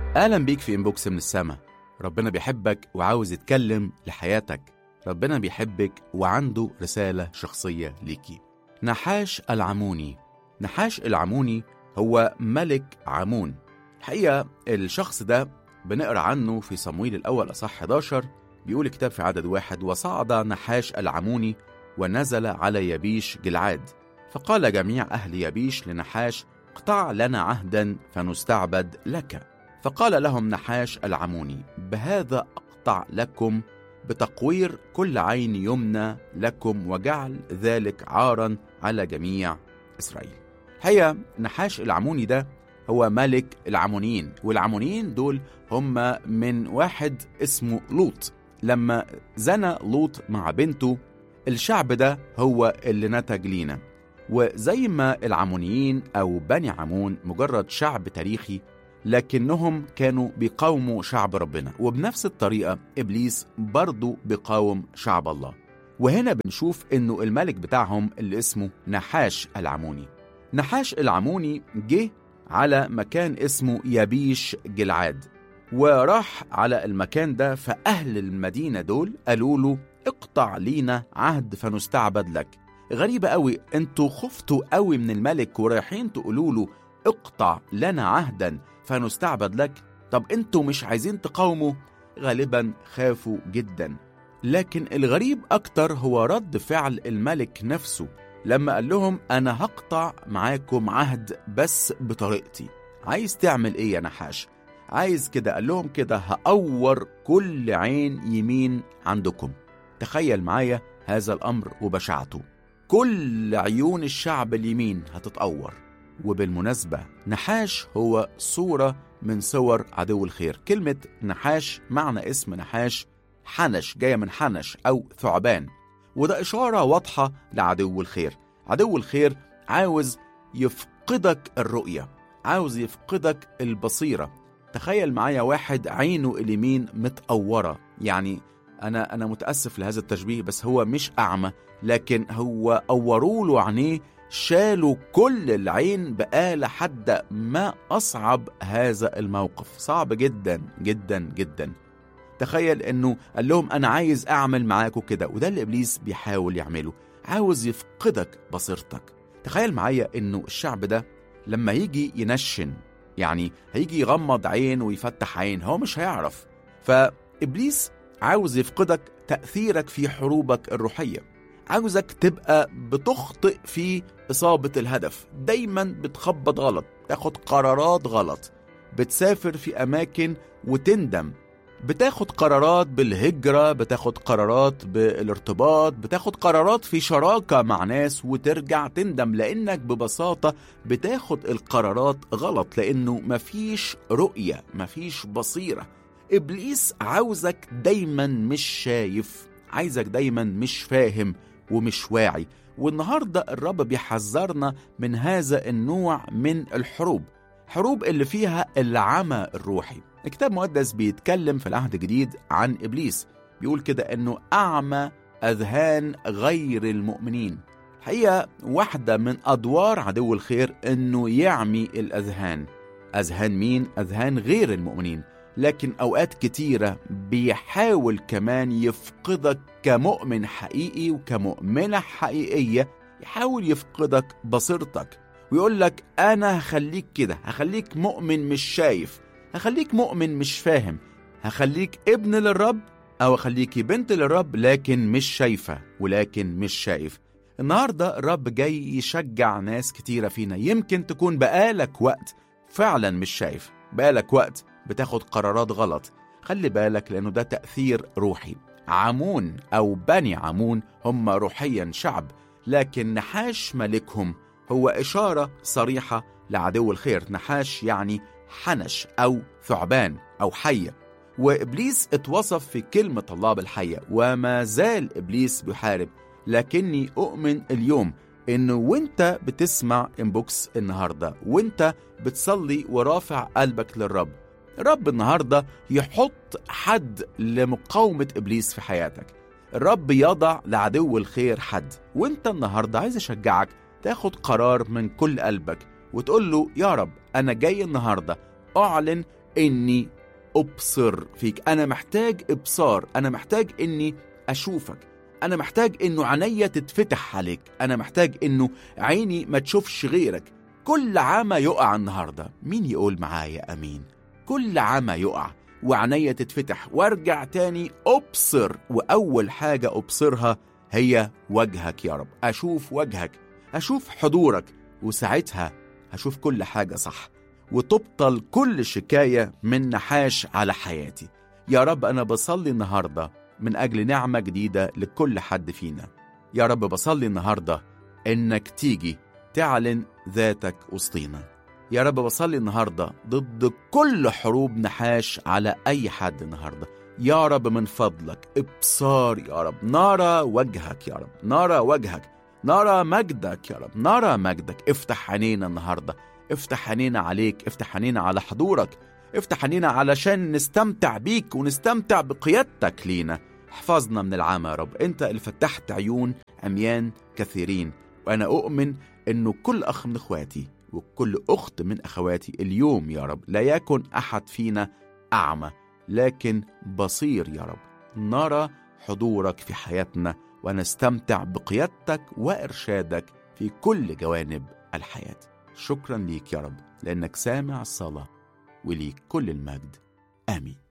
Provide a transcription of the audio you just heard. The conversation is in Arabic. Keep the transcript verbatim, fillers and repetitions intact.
أهلا بيك في إنبوكس من السما. ربنا بيحبك وعاوز يتكلم لحياتك. ربنا بيحبك وعنده رسالة شخصية ليكي. نحاش العموني. نحاش العموني هو ملك عمون. الحقيقة الشخص ده بنقرأ عنه في صمويل الأول أصح إحداشر. بيقول الكتاب في عدد واحد: وصعد نحاش العموني ونزل على يبيش جلعاد، فقال جميع أهل يبيش لنحاش: اقطع لنا عهدا فنستعبد لك. فقال لهم نحاش العموني: بهذا أقطع لكم بتقوير كل عين يمنى لكم، وجعل ذلك عارا على جميع إسرائيل. هي نحاش العموني ده هو ملك العمونيين، والعمونيين دول هم من واحد اسمه لوط. لما زنى لوط مع بنته، الشعب ده هو اللي نتج لينا. وزي ما العمونيين أو بني عمون مجرد شعب تاريخي، لكنهم كانوا بيقاوموا شعب ربنا، وبنفس الطريقة إبليس برضو بيقاوم شعب الله. وهنا بنشوف إنه الملك بتاعهم اللي اسمه نحاش العموني. نحاش العموني جه على مكان اسمه يبيش جلعاد، وراح على المكان ده، فأهل المدينة دول قالوا له: اقطع لينا عهد فنستعبد لك. غريبة قوي، انتوا خفتوا قوي من الملك ورايحين تقولوا له اقطع لنا عهدا فنستعبد لك. طب انتوا مش عايزين تقاوموا؟ غالبا خافوا جدا. لكن الغريب اكتر هو رد فعل الملك نفسه لما قال لهم: انا هقطع معاكم عهد بس بطريقتي. عايز تعمل ايه يا نحاش؟ عايز كده، قال لهم كده: هأور كل عين يمين عندكم. تخيل معايا هذا الامر وبشاعته، كل عيون الشعب اليمين هتتأور. وبالمناسبة نحاش هو صورة من صور عدو الخير. كلمة نحاش معنى اسم نحاش حنش، جاية من حنش أو ثعبان، وده إشارة واضحة لعدو الخير. عدو الخير عاوز يفقدك الرؤية، عاوز يفقدك البصيرة. تخيل معايا واحد عينه اليمين متأورة، يعني أنا أنا متأسف لهذا التشبيه، بس هو مش أعمى، لكن هو أوروا له عينيه، شالوا كل العين بآلة حادة. ما أصعب هذا الموقف، صعب جدا جدا جدا. تخيل أنه قال لهم: أنا عايز أعمل معاكم كده. وده اللي إبليس بيحاول يعمله، عاوز يفقدك بصيرتك. تخيل معايا أنه الشعب ده لما يجي ينشن، يعني هيجي يغمض عين ويفتح عين، هو مش هيعرف. فإبليس عاوز يفقدك تأثيرك في حروبك الروحية، عاوزك تبقى بتخطئ في إصابة الهدف، دايما بتخبط غلط، تاخد قرارات غلط، بتسافر في أماكن وتندم، بتاخد قرارات بالهجرة، بتاخد قرارات بالارتباط، بتاخد قرارات في شراكة مع ناس وترجع تندم، لأنك ببساطة بتاخد القرارات غلط، لأنه مفيش رؤية، مفيش بصيرة. إبليس عاوزك دايما مش شايف، عايزك دايما مش فاهم ومش واعي. والنهاردة الرب بيحذرنا من هذا النوع من الحروب، حروب اللي فيها العمى الروحي. الكتاب المقدس بيتكلم في العهد الجديد عن إبليس، بيقول كده إنه أعمى أذهان غير المؤمنين. الحقيقة واحدة من أدوار عدو الخير إنه يعمي الأذهان. أذهان مين؟ أذهان غير المؤمنين. لكن أوقات كتيرة بيحاول كمان يفقدك كمؤمن حقيقي وكمؤمنة حقيقية، يحاول يفقدك بصيرتك ويقول لك: أنا هخليك كده، هخليك مؤمن مش شايف، هخليك مؤمن مش فاهم، هخليك ابن للرب أو هخليك بنت للرب، لكن مش شايفة ولكن مش شايف. النهاردة الرب جاي يشجع ناس كتيرة فينا. يمكن تكون بقالك وقت فعلا مش شايف، بقالك وقت بتاخد قرارات غلط. خلي بالك، لأنه ده تأثير روحي. عمون أو بني عمون هم روحيا شعب، لكن نحاش ملكهم هو إشارة صريحة لعدو الخير. نحاش يعني حنش أو ثعبان أو حية، وإبليس اتوصف في كلمة الله بالحية، وما زال إبليس بيحارب. لكني أؤمن اليوم إنه وانت بتسمع إنبوكس النهاردة، وانت بتصلي ورافع قلبك للرب، الرب النهاردة يحط حد لمقاومة إبليس في حياتك. الرب يضع لعدو الخير حد. وانت النهاردة عايز أشجعك تاخد قرار من كل قلبك وتقول له: يا رب، أنا جاي النهاردة أعلن إني أبصر فيك. أنا محتاج إبصار، أنا محتاج إني أشوفك، أنا محتاج إنه عينيا تتفتح عليك، أنا محتاج إنه عيني ما تشوفش غيرك. كل عمى يقع النهاردة. مين يقول معايا أمين؟ كل عمى يقع وعينيا تتفتح وارجع تاني أبصر، وأول حاجة أبصرها هي وجهك يا رب. أشوف وجهك، أشوف حضورك، وساعتها هشوف كل حاجة صح، وتبطل كل شكاية من نحاش على حياتي. يا رب أنا بصلي النهاردة من أجل نعمة جديدة لكل حد فينا. يا رب بصلي النهاردة إنك تيجي تعلن ذاتك وسطينا. يا رب بصلي النهاردة ضد كل حروب نحاش على أي حد النهاردة. يا رب من فضلك إبصار يا رب، نرى وجهك يا رب، نرى وجهك، نرى مجدك يا رب، نرى مجدك. افتح عينينا النهاردة، افتح عينينا عليك، افتح عينينا على حضورك، افتح عينينا علشان نستمتع بيك ونستمتع بقيادتك لينا. احفظنا من العمى يا رب، انت اللي فتحت عيون عميان كثيرين. وانا اؤمن انه كل اخ من اخواتي وكل اخت من اخواتي اليوم يا رب لا يكن احد فينا اعمى لكن بصير يا رب، نرى حضورك في حياتنا ونستمتع بقيادتك وارشادك في كل جوانب الحياة. شكرا ليك يا رب لانك سامع الصلاة، وليك كل المجد. آمين.